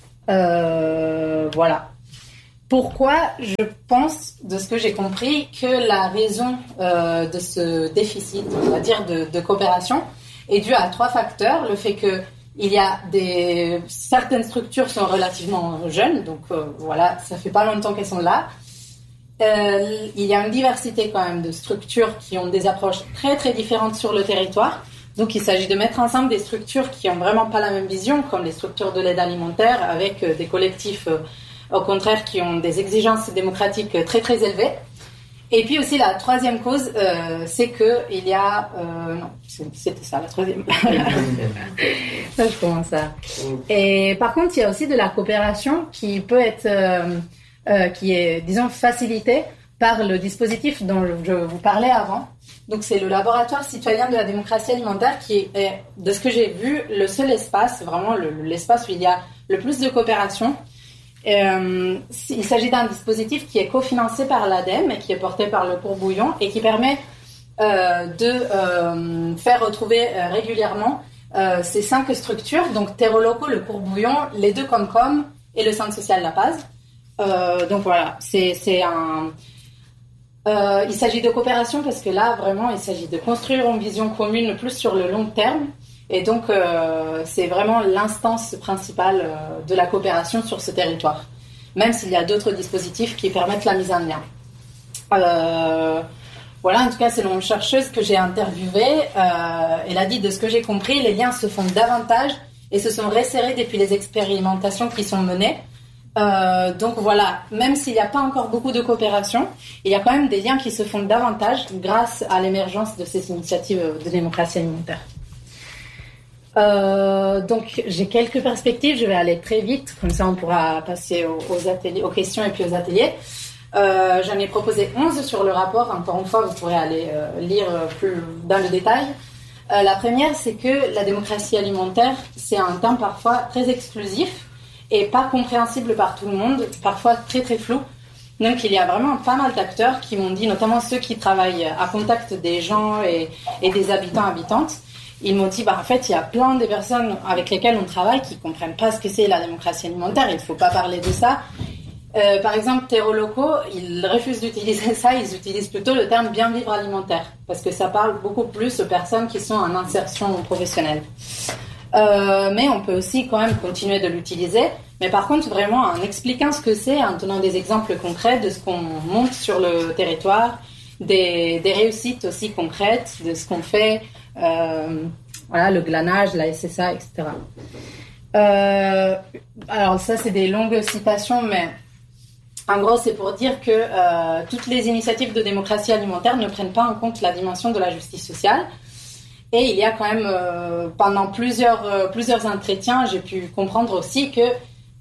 Voilà. Pourquoi je pense, de ce que j'ai compris, que la raison de ce déficit, on va dire, de coopération est due à 3 facteurs. Le fait que certaines structures sont relativement jeunes, donc voilà, ça fait pas longtemps qu'elles sont là. Il y a une diversité quand même de structures qui ont des approches très très différentes sur le territoire. Donc il s'agit de mettre ensemble des structures qui ont vraiment pas la même vision, comme les structures de l'aide alimentaire, avec des collectifs au contraire qui ont des exigences démocratiques très très élevées. Et puis aussi la troisième cause, c'est que il y a non, c'était ça la troisième. Ça, je commence à. Et par contre, il y a aussi de la coopération qui peut être qui est, disons, facilitée par le dispositif dont je vous parlais avant. Donc c'est le laboratoire citoyen de la démocratie alimentaire qui est, de ce que j'ai vu, le seul espace, vraiment l'espace où il y a le plus de coopération. Il s'agit d'un dispositif qui est cofinancé par l'ADEME et qui est porté par le Courbouillon et qui permet de faire retrouver régulièrement ces 5 structures, donc Terreau Locaux, le Courbouillon, les 2 Comcom et le Centre social La Paz. Donc voilà, il s'agit de coopération parce que là, vraiment, il s'agit de construire une vision commune plus sur le long terme. Et donc, c'est vraiment l'instance principale de la coopération sur ce territoire, même s'il y a d'autres dispositifs qui permettent la mise en lien. Voilà, en tout cas, selon une chercheuse que j'ai interviewée, elle a dit, de ce que j'ai compris, les liens se font davantage et se sont resserrés depuis les expérimentations qui sont menées. Donc voilà, même s'il n'y a pas encore beaucoup de coopération, il y a quand même des liens qui se font davantage grâce à l'émergence de ces initiatives de démocratie alimentaire. Donc j'ai quelques perspectives, je vais aller très vite, comme ça on pourra passer aux ateliers, aux questions et puis aux ateliers. J'en ai proposé 11 sur le rapport, encore une fois vous pourrez aller lire plus dans le détail. La première, c'est que la démocratie alimentaire, c'est un terme parfois très exclusif et pas compréhensible par tout le monde, parfois très très flou. Donc il y a vraiment pas mal d'acteurs qui m'ont dit, notamment ceux qui travaillent à contact des gens et des habitants-habitantes, ils m'ont dit, en fait, il y a plein de personnes avec lesquelles on travaille qui comprennent pas ce que c'est la démocratie alimentaire, il faut pas parler de ça. Par exemple, Terreau Locaux, ils refusent d'utiliser ça, ils utilisent plutôt le terme bien vivre alimentaire, parce que ça parle beaucoup plus aux personnes qui sont en insertion professionnelle. Mais on peut aussi quand même continuer de l'utiliser, mais par contre vraiment en expliquant ce que c'est, en donnant des exemples concrets de ce qu'on monte sur le territoire, des réussites aussi concrètes de ce qu'on fait, voilà, le glanage, la SSA, etc. Alors ça c'est des longues citations, mais en gros c'est pour dire que toutes les initiatives de démocratie alimentaire ne prennent pas en compte la dimension de la justice sociale. Et il y a quand même, pendant plusieurs entretiens, j'ai pu comprendre aussi que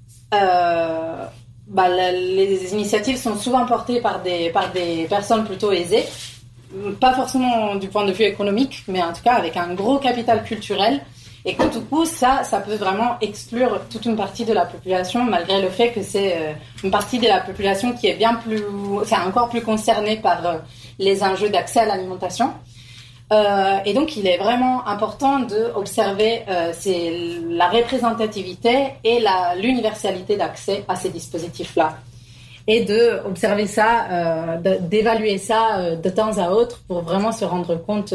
les initiatives sont souvent portées par des personnes plutôt aisées, pas forcément du point de vue économique, mais en tout cas avec un gros capital culturel, et que du coup, ça peut vraiment exclure toute une partie de la population, malgré le fait que c'est une partie de la population qui est encore plus concernée par les enjeux d'accès à l'alimentation. Et donc, il est vraiment important d'observer la représentativité et l'universalité d'accès à ces dispositifs-là. Et d'observer ça, d'évaluer ça de temps à autre pour vraiment se rendre compte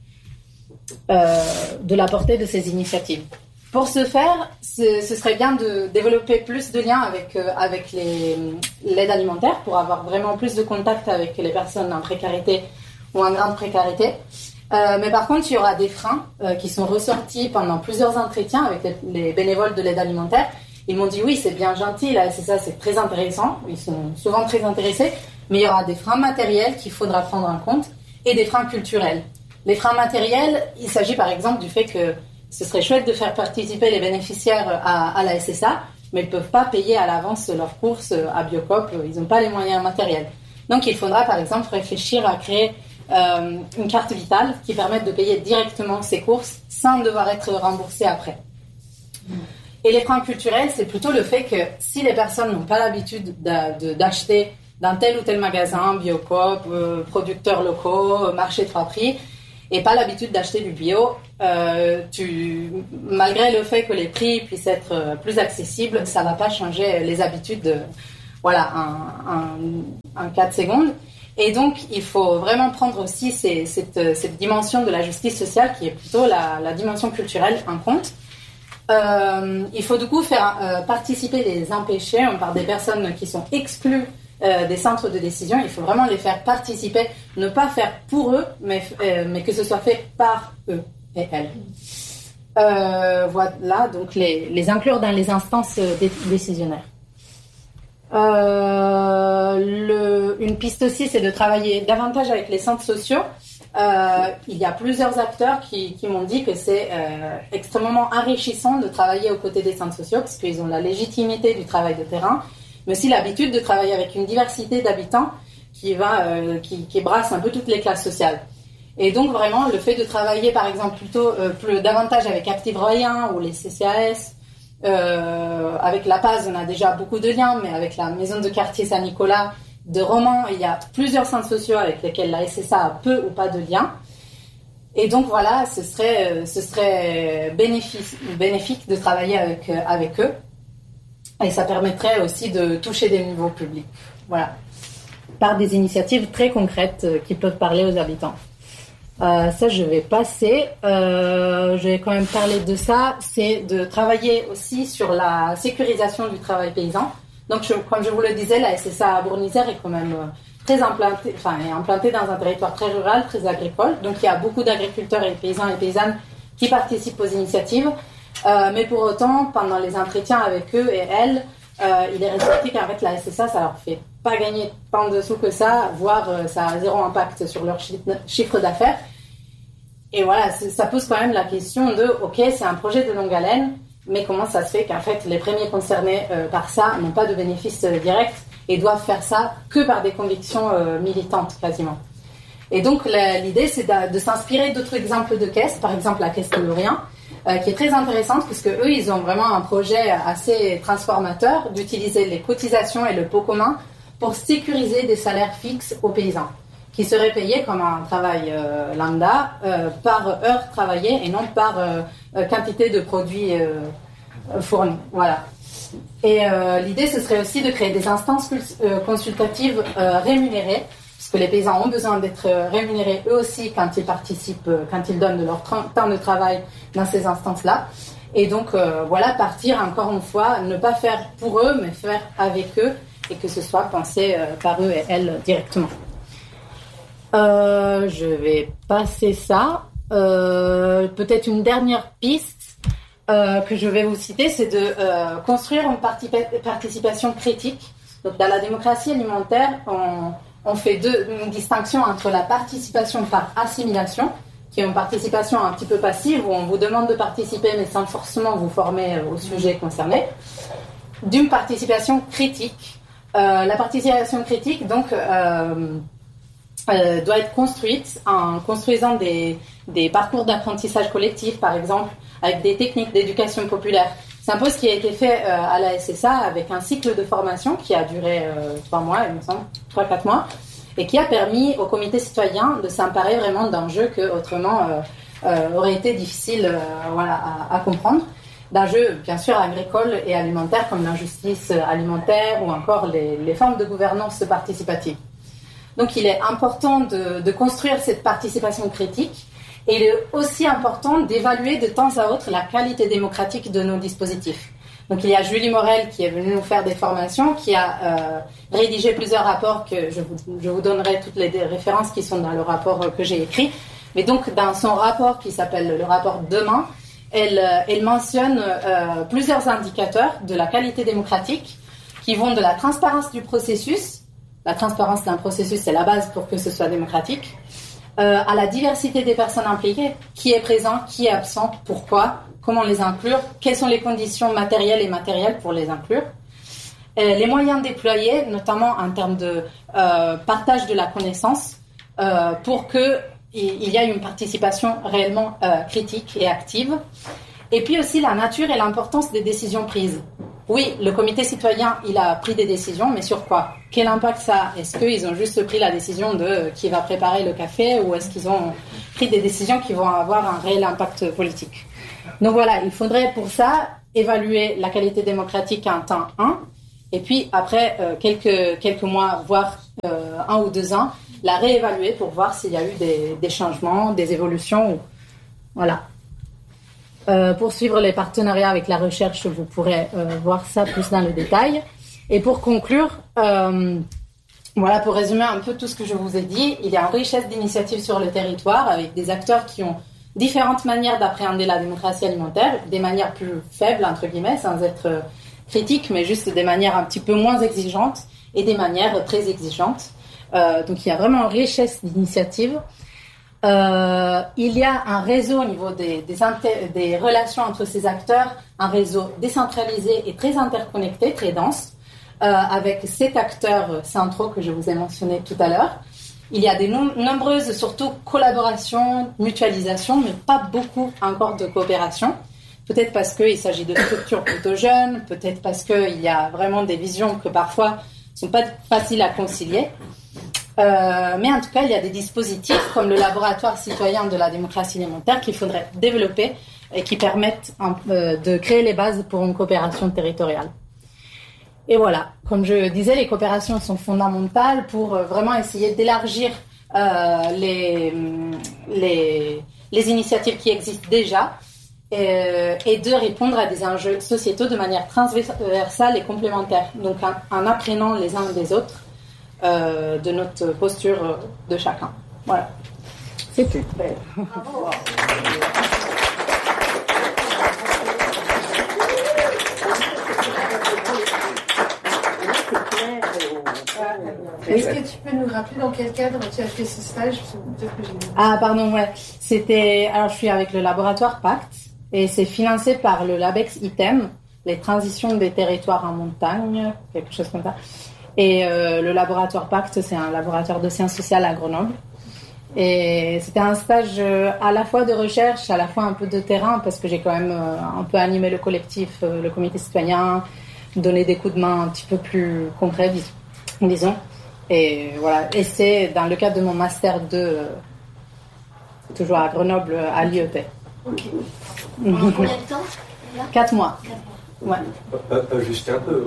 de la portée de ces initiatives. Pour ce faire, ce serait bien de développer plus de liens avec l'aide alimentaire pour avoir vraiment plus de contact avec les personnes en précarité ou en grande précarité. Mais par contre, il y aura des freins qui sont ressortis pendant plusieurs entretiens avec les bénévoles de l'aide alimentaire. Ils m'ont dit oui, c'est bien gentil, là, c'est ça, c'est très intéressant. Ils sont souvent très intéressés, mais il y aura des freins matériels qu'il faudra prendre en compte et des freins culturels. Les freins matériels, il s'agit par exemple du fait que ce serait chouette de faire participer les bénéficiaires à la SSA, mais ils ne peuvent pas payer à l'avance leurs courses à Biocoop, ils n'ont pas les moyens matériels. Donc il faudra par exemple réfléchir à créer une carte vitale qui permette de payer directement ses courses sans devoir être remboursé après. Et les freins culturels, c'est plutôt le fait que si les personnes n'ont pas l'habitude d'acheter dans tel ou tel magasin, Biocoop, producteurs locaux, marché 3 prix, et pas l'habitude d'acheter du bio, malgré le fait que les prix puissent être plus accessibles, ça va pas changer les habitudes, en 4 secondes. Et donc, il faut vraiment prendre aussi cette dimension de la justice sociale, qui est plutôt la dimension culturelle, en compte. Il faut du coup faire participer les empêchés par des personnes qui sont exclues des centres de décision. Il faut vraiment les faire participer, ne pas faire pour eux, mais que ce soit fait par eux et elles. Voilà, donc les inclure dans les instances décisionnaires. Une piste aussi, c'est de travailler davantage avec les centres sociaux. Il y a plusieurs acteurs qui m'ont dit que c'est extrêmement enrichissant de travailler aux côtés des centres sociaux, parce qu'ils ont la légitimité du travail de terrain, mais aussi l'habitude de travailler avec une diversité d'habitants qui brasse un peu toutes les classes sociales. Et donc vraiment, le fait de travailler par exemple davantage avec Active Royan ou les CCAS, avec la PAS, on a déjà beaucoup de liens, mais avec la maison de quartier Saint-Nicolas de Romans, il y a plusieurs centres sociaux avec lesquels la SSA a peu ou pas de liens. Et donc voilà, ce serait bénéfique de travailler avec eux. Et ça permettrait aussi de toucher des niveaux publics. Voilà. Par des initiatives très concrètes qui peuvent parler aux habitants. Ça, je vais passer. Je vais quand même parler de ça. C'est de travailler aussi sur la sécurisation du travail paysan. Donc, comme je vous le disais, la SSA à Bourg-en-Isère est quand même très implantée dans un territoire très rural, très agricole. Donc, il y a beaucoup d'agriculteurs et paysans et paysannes qui participent aux initiatives. Mais pour autant, pendant les entretiens avec eux et elles, il est ressorti qu'en fait, la SSA, ça leur fait pas gagner tant de sous que ça, voire ça a zéro impact sur leur chiffre d'affaires. Et voilà, ça pose quand même la question de, ok, c'est un projet de longue haleine, mais comment ça se fait qu'en fait, les premiers concernés par ça n'ont pas de bénéfices directs et doivent faire ça que par des convictions militantes, quasiment. Et donc, l'idée, c'est de s'inspirer d'autres exemples de caisses, par exemple la caisse de Lorient, qui est très intéressante, puisque eux, ils ont vraiment un projet assez transformateur d'utiliser les cotisations et le pot commun pour sécuriser des salaires fixes aux paysans, qui seraient payés comme un travail lambda par heure travaillée et non par quantité de produits fournis. Voilà. Et l'idée, ce serait aussi de créer des instances consultatives rémunérées, puisque les paysans ont besoin d'être rémunérés eux aussi quand ils participent, quand ils donnent de leur temps de travail dans ces instances-là. Et donc, voilà, partir encore une fois, ne pas faire pour eux, mais faire avec eux, et que ce soit pensé par eux et elles directement. Je vais passer ça. Peut-être une dernière piste que je vais vous citer, c'est de construire une participation critique. Donc, dans la démocratie alimentaire, on fait une distinction entre la participation par assimilation, qui est une participation un petit peu passive, où on vous demande de participer, mais sans forcément vous former au sujet concerné, d'une participation critique. La participation critique, donc, doit être construite en construisant des parcours d'apprentissage collectif, par exemple, avec des techniques d'éducation populaire. C'est un peu ce qui a été fait à la SSA avec un cycle de formation qui a duré 3 mois, il me semble, 3-4 mois, et qui a permis au comité citoyen de s'emparer vraiment d'enjeux que autrement aurait été difficile à comprendre. D'enjeux, bien sûr, agricoles et alimentaires, comme l'injustice alimentaire ou encore les formes de gouvernance participative. Donc, il est important de construire cette participation critique, et il est aussi important d'évaluer de temps à autre la qualité démocratique de nos dispositifs. Donc, il y a Julie Morel qui est venue nous faire des formations, qui a rédigé plusieurs rapports que je vous donnerai toutes les références qui sont dans le rapport que j'ai écrit. Mais donc, dans son rapport qui s'appelle le rapport Demain, elle mentionne plusieurs indicateurs de la qualité démocratique qui vont de la transparence du processus. La transparence d'un processus, c'est la base pour que ce soit démocratique. À la diversité des personnes impliquées, qui est présent, qui est absent, pourquoi, comment les inclure, quelles sont les conditions matérielles et immatérielles pour les inclure. Les moyens déployés, notamment en termes de partage de la connaissance, pour qu'il y ait une participation réellement critique et active. Et puis aussi la nature et l'importance des décisions prises. Oui, le comité citoyen, il a pris des décisions, mais sur quoi? Quel impact ça a? Est-ce qu'ils ont juste pris la décision de qui va préparer le café, ou est-ce qu'ils ont pris des décisions qui vont avoir un réel impact politique? Donc voilà, il faudrait pour ça évaluer la qualité démocratique à un temps 1, et puis après quelques mois, voire 1 ou 2 ans, la réévaluer pour voir s'il y a eu des changements, des évolutions. Voilà. Pour suivre les partenariats avec la recherche, vous pourrez voir ça plus dans le détail. Et pour conclure, voilà, pour résumer un peu tout ce que je vous ai dit, il y a une richesse d'initiatives sur le territoire avec des acteurs qui ont différentes manières d'appréhender la démocratie alimentaire, des manières plus faibles, entre guillemets, sans être critiques, mais juste des manières un petit peu moins exigeantes et des manières très exigeantes. Donc il y a vraiment une richesse d'initiatives. Il y a un réseau au niveau des relations entre ces acteurs, un réseau décentralisé et très interconnecté, très dense, avec 7 acteurs centraux que je vous ai mentionnés tout à l'heure. Il y a des nombreuses, surtout, collaborations, mutualisations, mais pas beaucoup encore de coopération. Peut-être parce qu'il s'agit de structures plutôt jeunes, peut-être parce qu'il y a vraiment des visions que parfois ne sont pas faciles à concilier. Mais en tout cas, il y a des dispositifs comme le laboratoire citoyen de la démocratie alimentaire qu'il faudrait développer et qui permettent de créer les bases pour une coopération territoriale. Et voilà, comme je disais, les coopérations sont fondamentales pour vraiment essayer d'élargir les initiatives qui existent déjà et de répondre à des enjeux sociétaux de manière transversale et complémentaire, donc en apprenant les uns des autres de notre posture de chacun. Voilà. C'est tout. Bravo. Est-ce que tu peux nous rappeler dans quel cadre tu as fait ce stage? Ah, pardon, ouais. Alors, je suis avec le laboratoire Pacte et c'est financé par le LABEX ITEM, les transitions des territoires en montagne, quelque chose comme ça. Et le laboratoire Pacte, c'est un laboratoire de sciences sociales à Grenoble. Et c'était un stage à la fois de recherche, à la fois un peu de terrain, parce que j'ai quand même un peu animé le collectif, le comité citoyen, donné des coups de main un petit peu plus concrets, disons. Et voilà. Et c'est dans le cadre de mon master 2, toujours à Grenoble, à l'IEP. Ok. Combien de temps? 4 mois. Ouais. Juste un peu.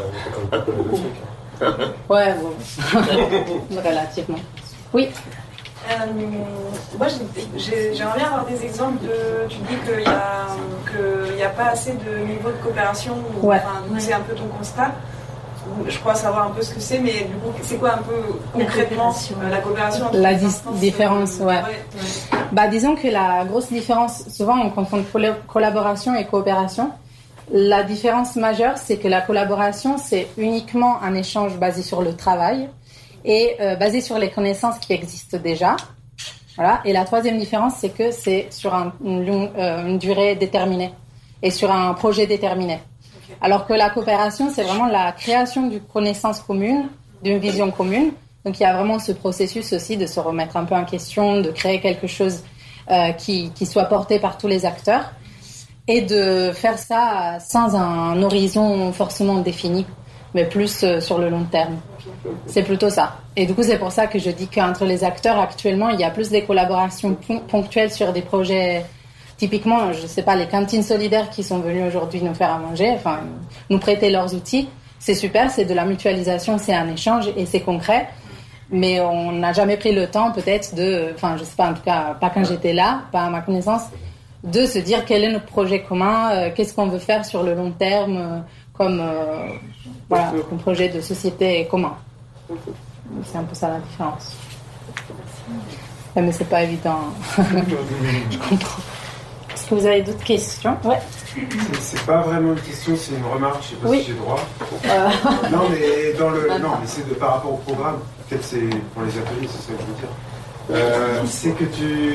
Ouais, bon. Relativement. Oui. Moi, j'aimerais bien avoir des exemples de. Tu dis qu'il n'y a pas assez de niveau de coopération. Ouais. Enfin, c'est un peu ton constat. Je crois savoir un peu ce que c'est, mais du coup, c'est quoi un peu concrètement la coopération entre la différence, ouais. Bah, disons que la grosse différence, souvent on confond collaboration et coopération. La différence majeure, c'est que la collaboration, c'est uniquement un échange basé sur le travail et basé sur les connaissances qui existent déjà. Voilà. Et la troisième différence, c'est que c'est sur une durée déterminée et sur un projet déterminé. Alors que la coopération, c'est vraiment la création d'une connaissance commune, d'une vision commune. Donc il y a vraiment ce processus aussi de se remettre un peu en question, de créer quelque chose qui soit porté par tous les acteurs et de faire ça sans un horizon forcément défini, mais plus sur le long terme. C'est plutôt ça. Et du coup, c'est pour ça que je dis qu'entre les acteurs, actuellement, il y a plus des collaborations ponctuelles sur des projets. Typiquement, je sais pas, les cantines solidaires qui sont venues aujourd'hui nous faire à manger, enfin, nous prêter leurs outils, c'est super, c'est de la mutualisation, c'est un échange et c'est concret. Mais on n'a jamais pris le temps, peut-être, je sais pas, en tout cas, pas quand j'étais là, pas à ma connaissance, de se dire quel est notre projet commun, qu'est-ce qu'on veut faire sur le long terme, comme projet de société commun. C'est un peu ça la différence. Mais c'est pas évident. Je comprends. Est-ce que vous avez d'autres questions? Ouais. C'est pas vraiment une question, c'est une remarque, je sais pas si j'ai le droit. Non, mais c'est par rapport au programme. Peut-être c'est pour les ateliers, c'est ça que je veux dire. C'est que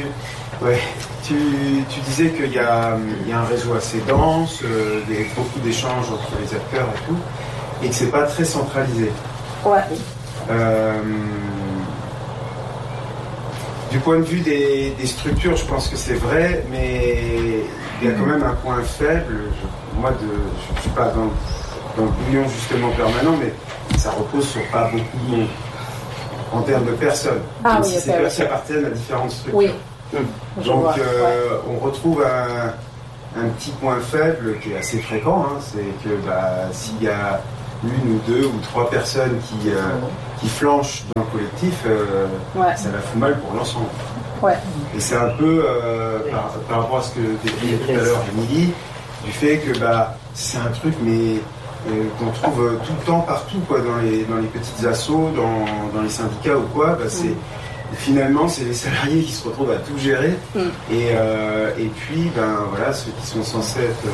tu disais qu'il y a un réseau assez dense, beaucoup d'échanges entre les acteurs et tout, et que c'est pas très centralisé. Ouais. du point de vue des structures, je pense que c'est vrai, mais il y a quand même un point faible. Je ne suis pas dans le bouillon justement permanent, mais ça repose sur pas beaucoup de monde en termes de personnes. Si ces personnes appartiennent à différentes structures. Oui. Donc on retrouve un petit point faible qui est assez fréquent, c'est que s'il y a une ou deux ou trois personnes qui flanchent dans le collectif, ça la fout mal pour l'ensemble. Ouais. Et c'est un peu par rapport à ce que décrivait tout à l'heure Émilie, du fait que c'est un truc qu'on trouve tout le temps partout, quoi, dans les petites assos, dans les syndicats ou quoi, finalement c'est les salariés qui se retrouvent à tout gérer et puis ceux qui sont censés être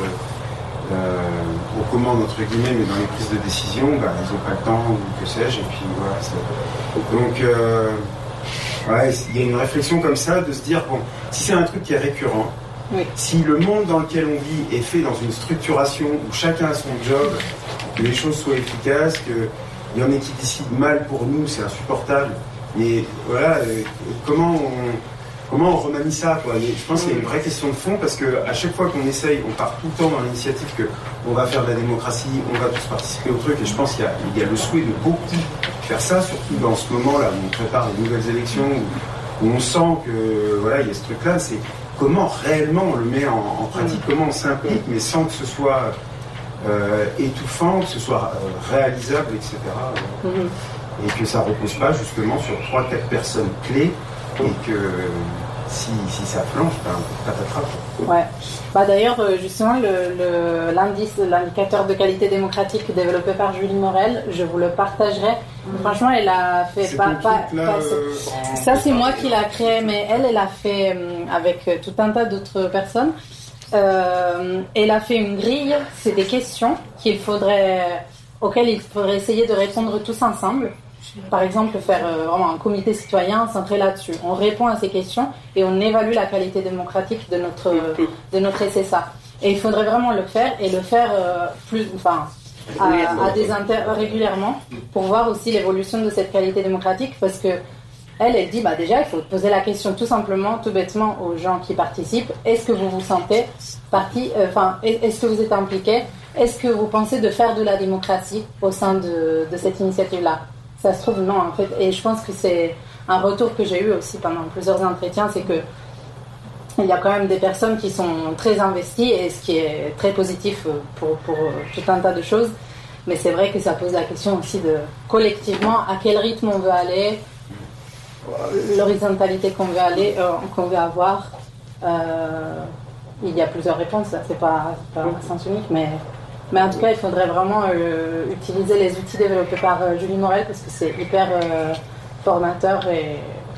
aux commandes entre guillemets mais dans les prises de décision ils n'ont pas le temps ou que sais-je et puis voilà donc il y a une réflexion comme ça de se dire si c'est un truc qui est récurrent, si le monde dans lequel on vit est fait dans une structuration où chacun a son job, que les choses soient efficaces, qu'il y en ait qui décident mal pour nous, c'est insupportable. Mais voilà, comment on remanie ça, quoi. Je pense qu'il y a une vraie question de fond parce qu'à chaque fois qu'on essaye, on part tout le temps dans l'initiative qu'on va faire de la démocratie, on va tous participer au truc, et je pense qu'il y a le souhait de beaucoup faire ça, surtout dans ce moment-là où on prépare les nouvelles élections, où on sent que il y a ce truc-là, c'est comment réellement on le met en pratique, comment on s'implique, mais sans que ce soit étouffant, que ce soit réalisable, etc. Et que ça repose pas justement sur 3-4 personnes clés et que si ça flanche, patatras. Ouais. D'ailleurs, justement, l'indicateur de qualité démocratique développé par Julie Morel, je vous le partagerai. Franchement, elle a fait ça, c'est moi qui l'a créé, mais elle a fait avec tout un tas d'autres personnes. Elle a fait une grille, c'est des questions auxquelles il faudrait essayer de répondre tous ensemble. Par exemple, faire vraiment un comité citoyen centré là-dessus. On répond à ces questions et on évalue la qualité démocratique de notre SSA. Et il faudrait vraiment le faire et le faire régulièrement pour voir aussi l'évolution de cette qualité démocratique parce que elle dit déjà il faut poser la question tout simplement, tout bêtement aux gens qui participent. Est-ce que vous vous sentez est-ce que vous êtes impliqués? Est-ce que vous pensez de faire de la démocratie au sein de cette initiative-là? Ça se trouve non en fait, et je pense que c'est un retour que j'ai eu aussi pendant plusieurs entretiens, c'est que il y a quand même des personnes qui sont très investies et ce qui est très positif pour tout un tas de choses, mais c'est vrai que ça pose la question aussi de collectivement à quel rythme on veut aller, l'horizontalité qu'on veut avoir. Il y a plusieurs réponses, c'est pas un sens unique, mais en tout cas, il faudrait vraiment utiliser les outils développés par Julie Morel parce que c'est hyper formateur et...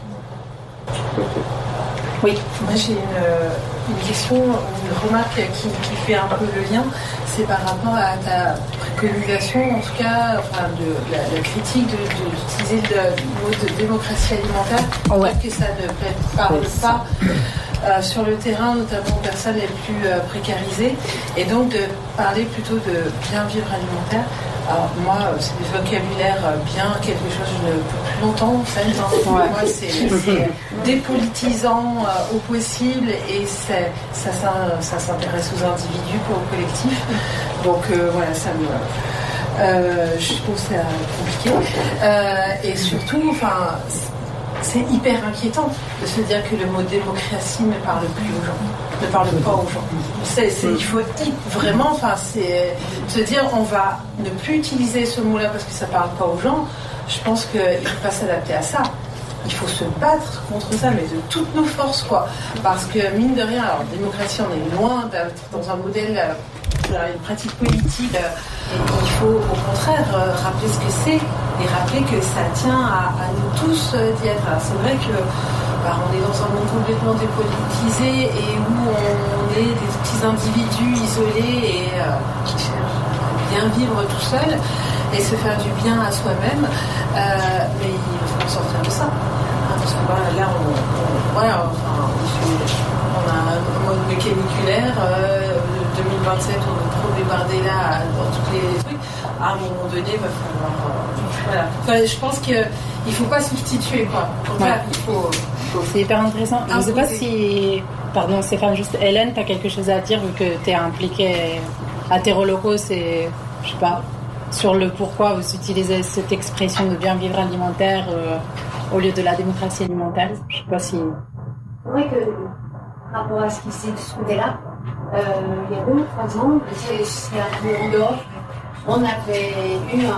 Oui. Moi, j'ai une question, une remarque qui fait un peu le lien. C'est par rapport à ta préconisation, en tout cas, de la critique d'utiliser le mot de démocratie alimentaire. Peut-être que ça ne parle pas sur le terrain, notamment aux personnes les plus précarisées, et donc de parler plutôt de bien vivre alimentaire. Alors moi, c'est des vocabulaires bien quelque chose que je ne peux plus longtemps en fait. Pour moi, c'est dépolitisant au possible et ça s'intéresse aux individus, pas au collectif. Donc voilà, ça me... je trouve ça compliqué. Et surtout, c'est hyper inquiétant de se dire que le mot démocratie ne parle plus aux gens, ne parle pas aux gens. Il faut vraiment, c'est se dire on va ne plus utiliser ce mot-là parce que ça parle pas aux gens. Je pense qu'il ne faut pas s'adapter à ça. Il faut se battre contre ça, mais de toutes nos forces, quoi. Parce que mine de rien, alors démocratie, on est loin d'être dans un modèle, une pratique politique. Il faut au contraire rappeler ce que c'est et rappeler que ça tient à nous tous d'y être. Alors c'est vrai que on est dans un monde complètement dépolitisé et où on est des petits individus isolés et qui cherchent à bien vivre tout seul et se faire du bien à soi-même. Mais il faut sortir de ça. Parce que là, on a un mode caniculaire. 2027, on est trop débardé là dans tous les trucs. À un moment donné, il va falloir Voilà. Enfin, je pense qu'il ne faut pas substituer, quoi. Il faut... C'est hyper intéressant. Je ne sais pas si... Pardon, Stéphane, juste Hélène, tu as quelque chose à dire vu que tu es impliquée à Terreau Locaux, c'est, je sais pas, sur le pourquoi vous utilisez cette expression de bien vivre alimentaire au lieu de la démocratie alimentaire. Je sais pas si... C'est vrai que, par rapport à ce qui s'est discuté là, il y a 2 ou 3 ans, c'est un peu en dehors, on avait eu un